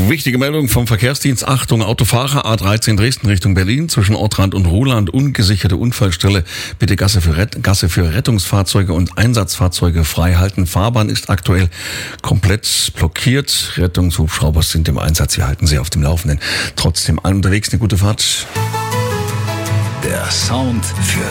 Wichtige Meldung vom Verkehrsdienst. Achtung, Autofahrer A13 Dresden Richtung Berlin zwischen Ortrand und Ruhland. Ungesicherte Unfallstelle. Bitte Gasse für Rettungsfahrzeuge und Einsatzfahrzeuge frei halten. Fahrbahn ist aktuell komplett blockiert. Rettungshubschrauber sind im Einsatz. Wir halten Sie auf dem Laufenden. Trotzdem unterwegs eine gute Fahrt. Der Sound für